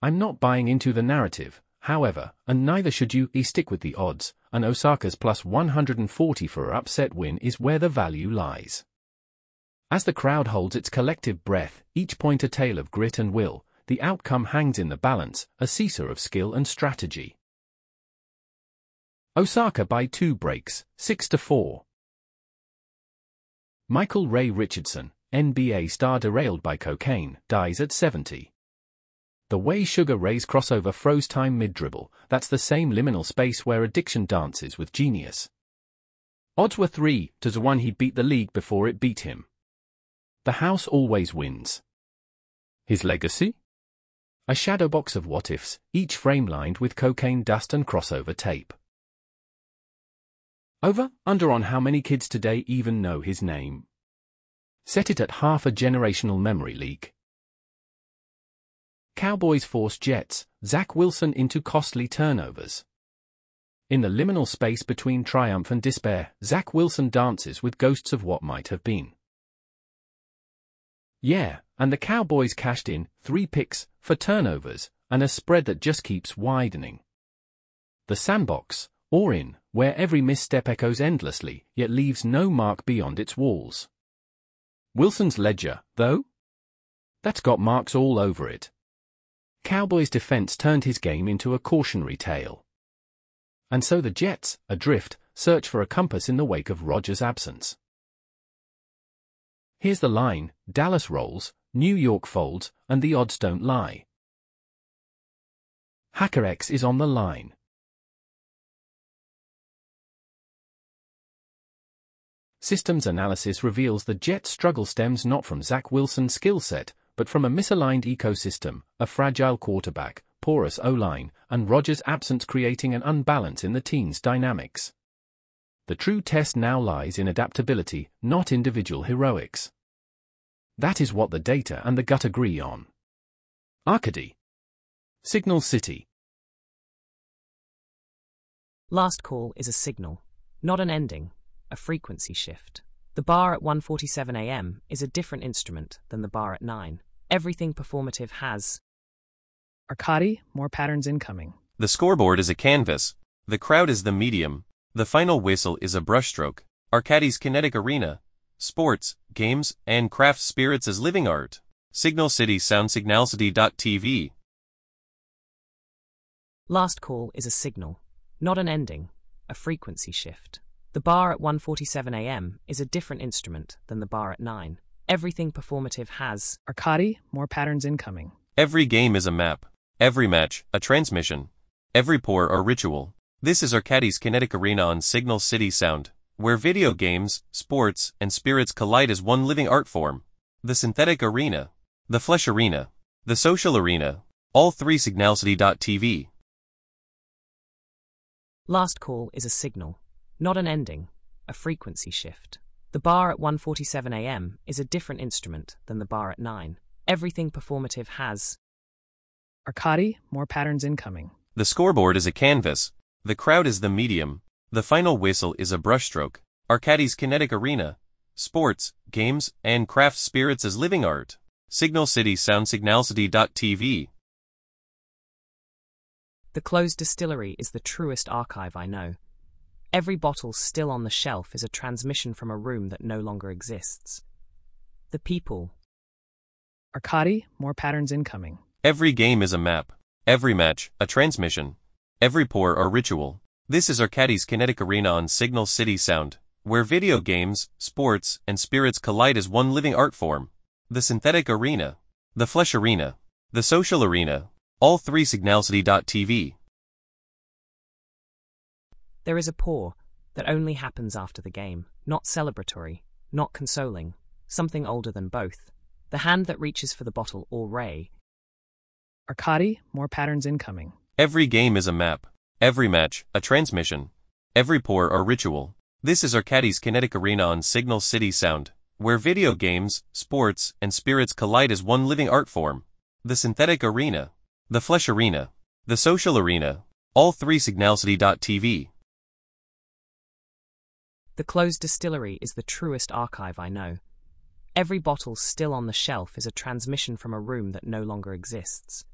I'm not buying into the narrative, however, and neither should you. Stick with the odds, and Osaka's plus 140 for her upset win is where the value lies. As the crowd holds its collective breath, each point a tale of grit and will, the outcome hangs in the balance, a seesaw of skill and strategy. Osaka by 2 breaks, 6-4. Michael Ray Richardson, NBA star derailed by cocaine, dies at 70. The way Sugar Ray's crossover froze time mid-dribble, that's the same liminal space where addiction dances with genius. Odds were 3-1 he'd beat the league before it beat him. The house always wins. His legacy? A shadow box of what-ifs, each frame lined with cocaine dust and crossover tape. Over, under on how many kids today even know his name. Set it at half a generational memory leak. Cowboys force Jets, Zach Wilson into costly turnovers. In the liminal space between triumph and despair, Zach Wilson dances with ghosts of what might have been. Yeah, and the Cowboys cashed in 3 picks for turnovers, and a spread that just keeps widening. The sandbox, or in, where every misstep echoes endlessly, yet leaves no mark beyond its walls. Wilson's ledger, though? That's got marks all over it. Cowboys' defense turned his game into a cautionary tale. And so the Jets, adrift, search for a compass in the wake of Rodgers' absence. Here's the line: Dallas rolls, New York folds, and the odds don't lie. HackerX is on the line. Systems analysis reveals the Jets' struggle stems not from Zach Wilson's skill set, but from a misaligned ecosystem, a fragile quarterback, porous O-line, and Rodgers' absence creating an unbalance in the team's dynamics. The true test now lies in adaptability, not individual heroics. That is what the data and the gut agree on. Arcady. Signal City. Last call is a signal, not an ending, a frequency shift. The bar at 1:47 a.m. is a different instrument than the bar at 9. Everything performative has. Arcady, more patterns incoming. The scoreboard is a canvas. The crowd is the medium. The final whistle is a brushstroke. Arcady's kinetic arena. Sports, games, and craft spirits as living art. Signal City Sound Signalcity.tv. Last call is a signal, not an ending, a frequency shift. The bar at 1:47 a.m. is a different instrument than the bar at 9. Everything performative has. Arcady, more patterns incoming. Every game is a map. Every match, a transmission. Every pour, a ritual. This is Arcady's kinetic arena on Signal City Sound, where video games, sports, and spirits collide as one living art form. The synthetic arena, the flesh arena, the social arena, all 3 Signalcity.tv. Last call is a signal, not an ending, a frequency shift. The bar at 1:47 a.m. is a different instrument than the bar at 9. Everything performative has. Arcady, more patterns incoming. The scoreboard is a canvas. The crowd is the medium. The final whistle is a brushstroke. Arcady's kinetic arena. Sports, games, and craft spirits as living art. Signal City Sound Signalcity.tv. The closed distillery is the truest archive I know. Every bottle still on the shelf is a transmission from a room that no longer exists. The people. Arcady, more patterns incoming. Every game is a map. Every match, a transmission. Every pour, a ritual. This is Arcady's kinetic arena on Signal City Sound, where video games, sports, and spirits collide as one living art form. The synthetic arena, the flesh arena, the social arena, all 3 Signalcity.tv. There is a pour that only happens after the game, not celebratory, not consoling, something older than both. The hand that reaches for the bottle or ray. Arcady, more patterns incoming. Every game is a map. Every match, a transmission. Every pour, a ritual. This is Arcady's kinetic arena on Signal City Sound, where video games, sports, and spirits collide as one living art form. The synthetic arena, the flesh arena, the social arena, all 3 Signalcity.tv. The closed distillery is the truest archive I know. Every bottle still on the shelf is a transmission from a room that no longer exists.